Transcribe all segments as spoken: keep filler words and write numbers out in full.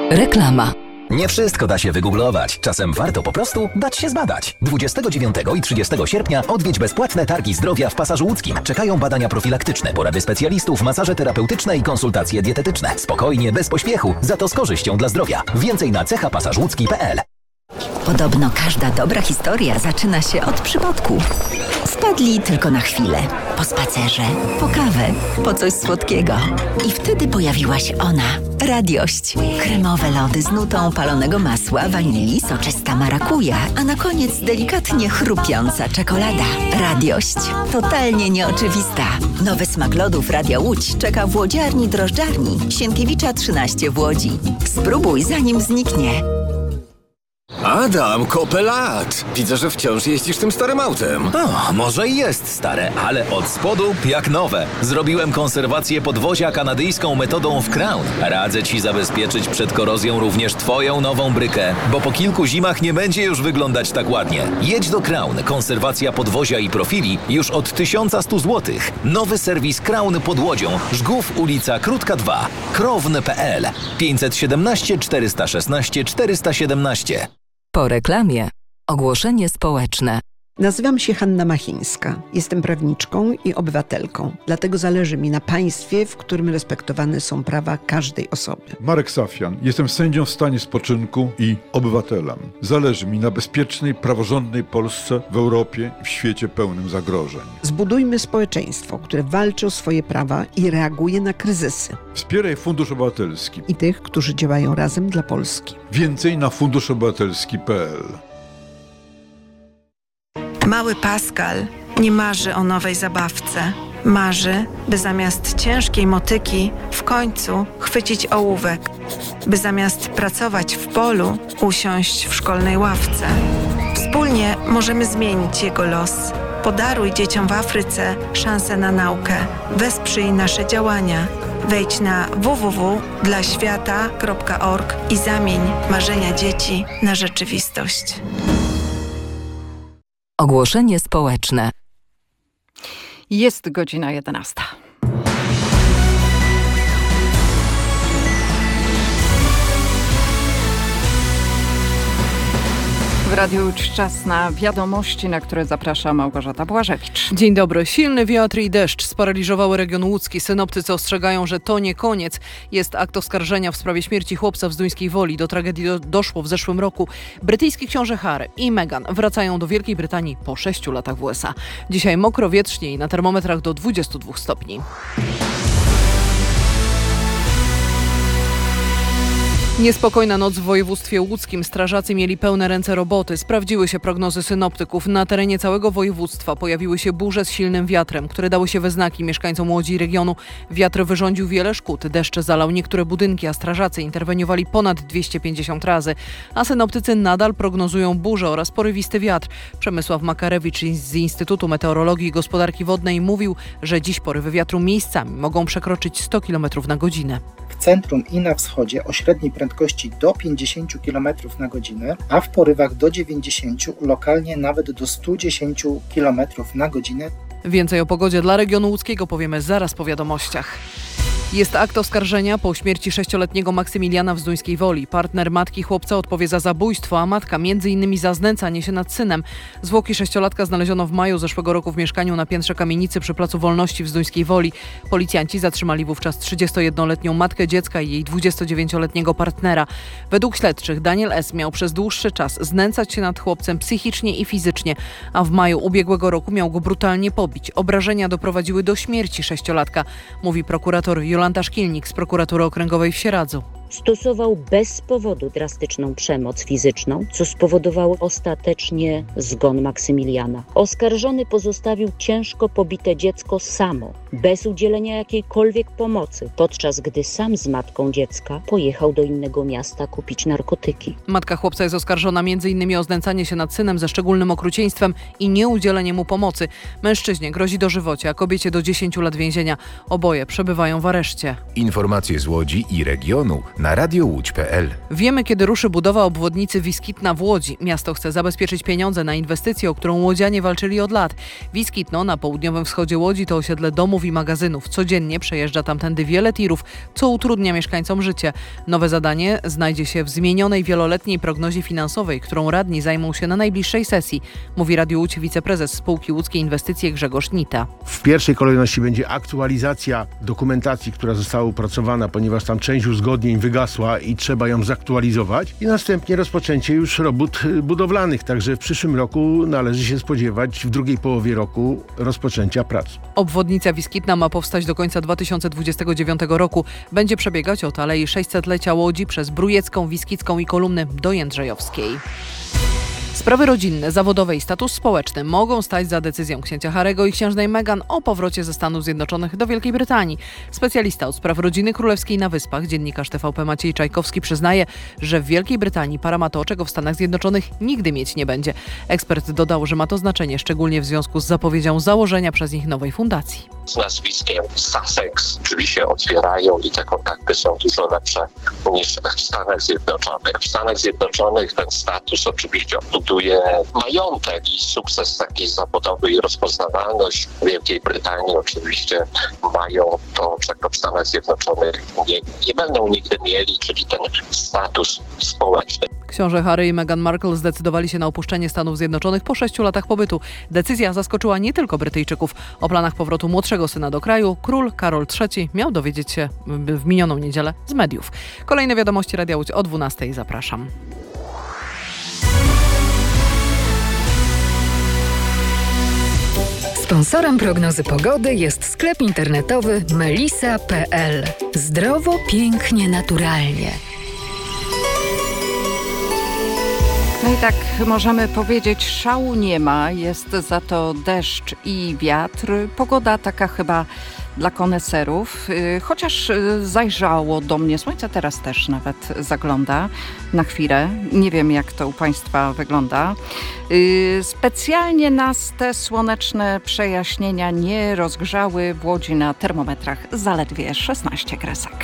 Reklama. Nie wszystko da się wygooglować. Czasem warto po prostu dać się zbadać. dwudziestego dziewiątego i trzydziestego sierpnia odwiedź bezpłatne targi zdrowia w Pasażu Łódzkim. Czekają badania profilaktyczne, porady specjalistów, masaże terapeutyczne i konsultacje dietetyczne. Spokojnie, bez pośpiechu, za to z korzyścią dla zdrowia. Więcej na cecha pasaż łódzki kropka pe el. Podobno każda dobra historia zaczyna się od przypadku. Wpadli tylko na chwilę. Po spacerze, po kawę, po coś słodkiego. I wtedy pojawiła się ona. Radiość. Kremowe lody z nutą palonego masła, wanilii, soczysta marakuja, a na koniec delikatnie chrupiąca czekolada. Radiość. Totalnie nieoczywista. Nowy smak lodów Radia Łódź czeka w łodziarni drożdżarni Sienkiewicza trzynaście w Łodzi. Spróbuj zanim zniknie. Adam, kopę lat! Widzę, że wciąż jeździsz tym starym autem. O, może i jest stare, ale od spodu jak nowe. Zrobiłem konserwację podwozia kanadyjską metodą w Crown. Radzę Ci zabezpieczyć przed korozją również Twoją nową brykę, bo po kilku zimach nie będzie już wyglądać tak ładnie. Jedź do Crown. Konserwacja podwozia i profili już od tysiąc sto złotych. Nowy serwis Crown pod Łodzią. Żgów, ulica Krótka dwa. krown kropka pe el. pięćset siedemnaście czterysta szesnaście czterysta siedemnaście. Po reklamie ogłoszenie społeczne. Nazywam się Hanna Machińska. Jestem prawniczką i obywatelką. Dlatego zależy mi na państwie, w którym respektowane są prawa każdej osoby. Marek Safian. Jestem sędzią w stanie spoczynku i obywatelem. Zależy mi na bezpiecznej, praworządnej Polsce w Europie i w świecie pełnym zagrożeń. Zbudujmy społeczeństwo, które walczy o swoje prawa i reaguje na kryzysy. Wspieraj Fundusz Obywatelski I tych, którzy działają razem dla Polski. Więcej na fundusz obywatelski kropka pe el. Mały Pascal nie marzy o nowej zabawce. Marzy, by zamiast ciężkiej motyki w końcu chwycić ołówek. By zamiast pracować w polu, usiąść w szkolnej ławce. Wspólnie możemy zmienić jego los. Podaruj dzieciom w Afryce szansę na naukę. Wesprzyj nasze działania. Wejdź na w w w kropka dla świata kropka org i zamień marzenia dzieci na rzeczywistość. Ogłoszenie społeczne. Jest godzina jedenasta. W Radiu Łódź czas na wiadomości, na które zaprasza Małgorzata Błażewicz. Dzień dobry. Silny wiatr i deszcz sparaliżowały region łódzki. Synoptycy ostrzegają, że to nie koniec. Jest akt oskarżenia w sprawie śmierci chłopca w Zduńskiej Woli. Do tragedii do, doszło w zeszłym roku. Brytyjski książę Harry i Meghan wracają do Wielkiej Brytanii po sześciu latach w U S A. Dzisiaj mokro, wietrznie i na termometrach do dwudziestu dwóch stopni. Niespokojna noc w województwie łódzkim. Strażacy mieli pełne ręce roboty. Sprawdziły się prognozy synoptyków. Na terenie całego województwa pojawiły się burze z silnym wiatrem, które dały się we znaki mieszkańcom Łodzi i regionu. Wiatr wyrządził wiele szkód. Deszcz zalał niektóre budynki, a strażacy interweniowali ponad dwieście pięćdziesiąt razy. A synoptycy nadal prognozują burze oraz porywisty wiatr. Przemysław Makarewicz z Instytutu Meteorologii i Gospodarki Wodnej mówił, że dziś porywy wiatru miejscami mogą przekroczyć sto kilometrów na godzinę. W centrum i na wschodzie o średniej prędkości do pięćdziesięciu kilometrów na godzinę, a w porywach do dziewięćdziesięciu, lokalnie nawet do stu dziesięciu kilometrów na godzinę. Więcej o pogodzie dla regionu łódzkiego powiemy zaraz po wiadomościach. Jest akt oskarżenia po śmierci sześcioletniego Maksymiliana w Zduńskiej Woli. Partner matki chłopca odpowie za zabójstwo, a matka między innymi za znęcanie się nad synem. Zwłoki sześciolatka znaleziono w maju zeszłego roku w mieszkaniu na piętrze kamienicy przy Placu Wolności w Zduńskiej Woli. Policjanci zatrzymali wówczas trzydziestojednoletnią matkę dziecka i jej dwudziestodziewięcioletniego partnera. Według śledczych Daniel S. miał przez dłuższy czas znęcać się nad chłopcem psychicznie i fizycznie, a w maju ubiegłego roku miał go brutalnie pobić. Obrażenia doprowadziły do śmierci sześciolatka, mówi prokurator Jolanta Szkilnik z prokuratury okręgowej w Sieradzu. Stosował bez powodu drastyczną przemoc fizyczną, co spowodowało ostatecznie zgon Maksymiliana. Oskarżony pozostawił ciężko pobite dziecko samo, bez udzielenia jakiejkolwiek pomocy, podczas gdy sam z matką dziecka pojechał do innego miasta kupić narkotyki. Matka chłopca jest oskarżona między innymi o znęcanie się nad synem ze szczególnym okrucieństwem i nieudzielenie mu pomocy. Mężczyźnie grozi dożywocie, a kobiecie do dziesięciu lat więzienia. Oboje przebywają w areszcie. Informacje z Łodzi i regionu na radio łódź kropka p l. Wiemy, kiedy ruszy budowa obwodnicy Wiskitna w Łodzi. Miasto chce zabezpieczyć pieniądze na inwestycję, o którą łodzianie walczyli od lat. Wiskitno na południowym wschodzie Łodzi to osiedle domów i magazynów. Codziennie przejeżdża tamtędy wiele tirów, co utrudnia mieszkańcom życie. Nowe zadanie znajdzie się w zmienionej wieloletniej prognozie finansowej, którą radni zajmą się na najbliższej sesji, mówi Radiu Łódź wiceprezes spółki Łódzkie Inwestycje Grzegorz Nita. W pierwszej kolejności będzie aktualizacja dokumentacji, która została opracowana, ponieważ tam część uzgodnień wygasła i trzeba ją zaktualizować, i następnie rozpoczęcie już robót budowlanych. Także w przyszłym roku należy się spodziewać w drugiej połowie roku rozpoczęcia prac. Obwodnica Wiskitna ma powstać do końca dwa tysiące dwudziestego dziewiątego roku. Będzie przebiegać od Alei sześćsetlecia Łodzi przez Brujecką, Wiskicką i Kolumny do Jędrzejowskiej. Sprawy rodzinne, zawodowe i status społeczny mogą stać za decyzją księcia Harry'ego i księżnej Meghan o powrocie ze Stanów Zjednoczonych do Wielkiej Brytanii. Specjalista od spraw rodziny królewskiej na Wyspach, dziennikarz T V P Maciej Czajkowski, przyznaje, że w Wielkiej Brytanii para ma to, czego w Stanach Zjednoczonych nigdy mieć nie będzie. Ekspert dodał, że ma to znaczenie szczególnie w związku z zapowiedzią założenia przez nich nowej fundacji. Z nazwiskiem Sussex drzwi się otwierają i te kontakty są dużo lepsze niż w Stanach Zjednoczonych. W Stanach Zjednoczonych ten status oczywiście buduje majątek i sukces taki zawodowy i rozpoznawalność. W Wielkiej Brytanii oczywiście mają to, czego w Stanach Zjednoczonych nie, nie będą nigdy mieli, czyli ten status społeczny. Książę Harry i Meghan Markle zdecydowali się na opuszczenie Stanów Zjednoczonych po sześciu latach pobytu. Decyzja zaskoczyła nie tylko Brytyjczyków. O planach powrotu młodszego syna do kraju król Karol trzeci miał dowiedzieć się w minioną niedzielę z mediów. Kolejne wiadomości Radia Łódź o dwunastej. Zapraszam. Sponsorem prognozy pogody jest sklep internetowy melisa kropka p l. Zdrowo, pięknie, naturalnie. No i tak możemy powiedzieć, szału nie ma, jest za to deszcz i wiatr. Pogoda taka chyba dla koneserów, chociaż zajrzało do mnie słońce, teraz też nawet zagląda na chwilę. Nie wiem, jak to u Państwa wygląda. Specjalnie nas te słoneczne przejaśnienia nie rozgrzały. W Łodzi na termometrach zaledwie szesnaście kresek.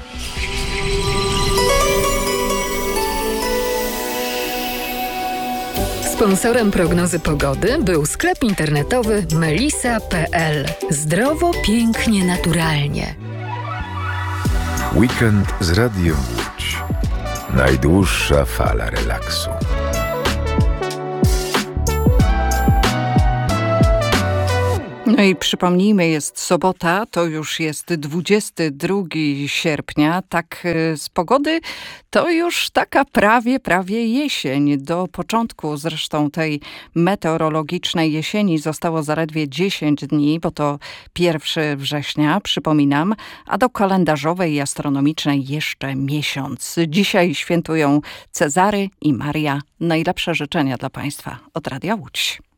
Sponsorem prognozy pogody był sklep internetowy melisa kropka p l. Zdrowo, pięknie, naturalnie. Weekend z Radiem Łódź. Najdłuższa fala relaksu. No i przypomnijmy, jest sobota, to już jest dwudziestego drugiego sierpnia. Tak z pogody to już taka prawie, prawie jesień. Do początku zresztą tej meteorologicznej jesieni zostało zaledwie dziesięć dni, bo to pierwszego września, przypominam, a do kalendarzowej i astronomicznej jeszcze miesiąc. Dzisiaj świętują Cezary i Maria. Najlepsze życzenia dla Państwa od Radia Łódź.